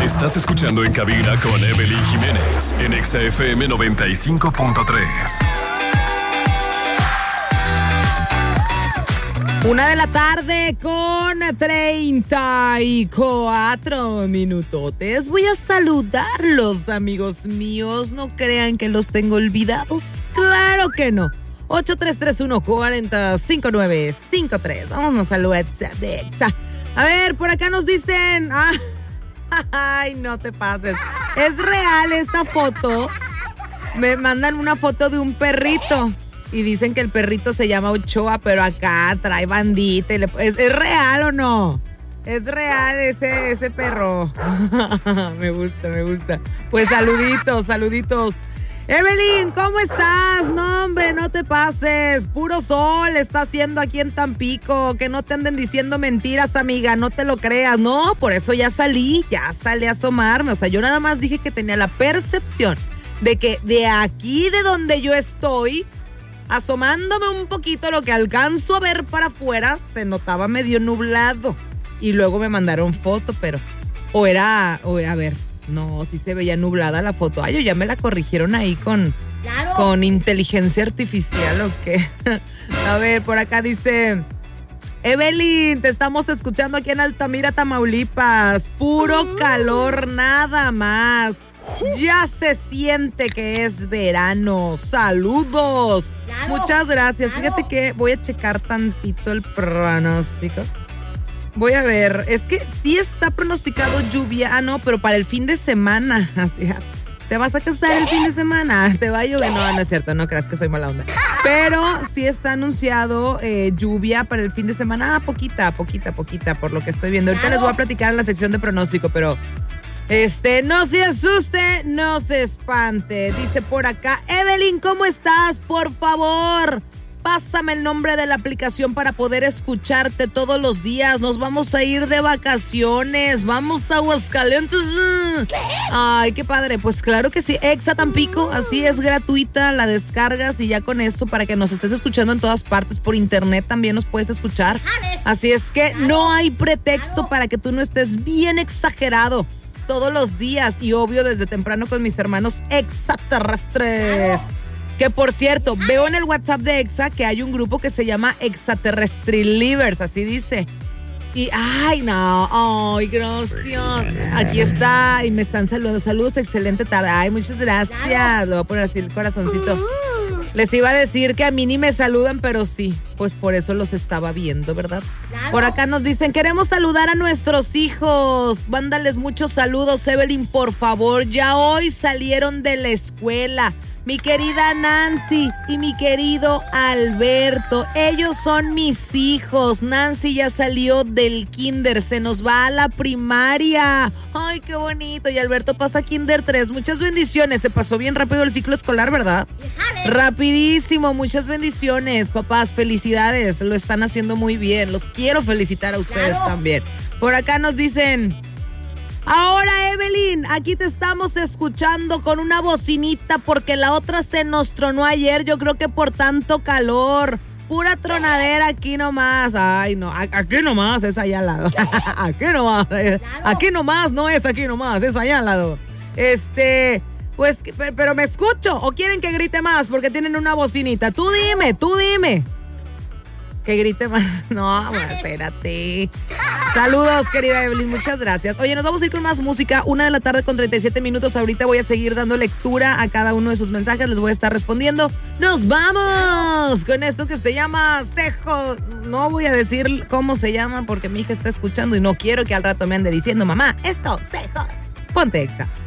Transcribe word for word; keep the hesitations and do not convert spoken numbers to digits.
Estás escuchando En Cabina con Evelyn Jiménez en Exa F M noventa y cinco punto tres. Una de la tarde con treinta y cuatro minutotes. Voy a saludarlos, amigos míos. No crean que los tengo olvidados. Claro que no. ocho tres tres uno, cuatro cero, cinco nueve cinco tres. Vámonos al WhatsApp de Exa. A ver, por acá nos dicen... Ah, ay, no te pases. Es real esta foto. Me mandan una foto de un perrito. Y dicen que el perrito se llama Ochoa, pero acá trae bandita. Y le, ¿es, ¿Es real o no? Es real ese, ese perro. Me gusta, me gusta. Pues saluditos, saluditos. Evelyn, ¿cómo estás? No, hombre, no te pases. Puro sol está haciendo aquí en Tampico. Que no te anden diciendo mentiras, amiga. No te lo creas. No, por eso ya salí. Ya salí a asomarme. O sea, yo nada más dije que tenía la percepción de que de aquí de donde yo estoy... asomándome un poquito, lo que alcanzo a ver para afuera, se notaba medio nublado. Y luego me mandaron foto, pero... O era... O, a ver, no, sí se veía nublada la foto. Ay, ya me la corrigieron ahí con... Claro. Con inteligencia artificial, ¿o qué? A ver, por acá dice... Evelyn, te estamos escuchando aquí en Altamira, Tamaulipas. Puro calor, nada más. Ya se siente que es verano. ¡Saludos! Claro, muchas gracias. Claro. Fíjate que voy a checar tantito el pronóstico. Voy a ver. Es que sí está pronosticado lluvia. Ah, no, pero para el fin de semana. Así, ¿te vas a casar el fin de semana? ¿Te va a llover? No, no es cierto. No creas que soy mala onda. Pero sí está anunciado eh, lluvia para el fin de semana. Ah, poquita, poquita, poquita, por lo que estoy viendo. Ahorita claro. Les voy a platicar en la sección de pronóstico, pero... Este, no se asuste, no se espante. Dice por acá, Evelyn, ¿cómo estás? Por favor, pásame el nombre de la aplicación para poder escucharte todos los días. Nos vamos a ir de vacaciones. Vamos a Aguascalientes. Ay, qué padre. Pues claro que sí. Exa Tampico, así es, gratuita. La descargas y ya con eso para que nos estés escuchando en todas partes. Por internet también nos puedes escuchar. Así es que no hay pretexto para que tú no estés bien exagerado todos los días y obvio desde temprano con mis hermanos extraterrestres. Que por cierto, veo en el WhatsApp de Exa que hay un grupo que se llama Extraterrestrelivers, así dice. Y, ay, no, ay, gracias. Aquí está, y me están saludando. Saludos, excelente tarde. Ay, muchas gracias. Le voy a poner así el corazoncito. Les iba a decir que a mí ni me saludan, pero sí, pues por eso los estaba viendo, ¿verdad? Claro. Por acá nos dicen, queremos saludar a nuestros hijos. Mándales muchos saludos, Evelyn, por favor. Ya hoy salieron de la escuela. Mi querida Nancy y mi querido Alberto, ellos son mis hijos. Nancy ya salió del kinder, se nos va a la primaria. Ay, qué bonito. Y Alberto pasa kinder tres. Muchas bendiciones. Se pasó bien rápido el ciclo escolar, ¿verdad? Rapidísimo. Muchas bendiciones, papás. Felicidades. Lo están haciendo muy bien. Los quiero felicitar a ustedes claro. también. Por acá nos dicen... Ahora, Evelyn, aquí te estamos escuchando con una bocinita porque la otra se nos tronó ayer, yo creo que por tanto calor. Pura tronadera aquí nomás. Ay, no, aquí nomás, es allá al lado. Aquí nomás, claro. Aquí nomás, no es aquí nomás, es allá al lado. Este, pues, pero me escucho o quieren que grite más porque tienen una bocinita. Tú dime, tú dime. Que grite más. No, bueno, espérate. Saludos, querida Evelyn, muchas gracias. Oye, nos vamos a ir con más música. Una de la tarde con treinta y siete minutos. Ahorita voy a seguir dando lectura a cada uno de sus mensajes. Les voy a estar respondiendo. ¡Nos vamos! Con esto que se llama Cejo. No voy a decir cómo se llama porque mi hija está escuchando y no quiero que al rato me ande diciendo, mamá, esto, Cejo. Ponte Exa.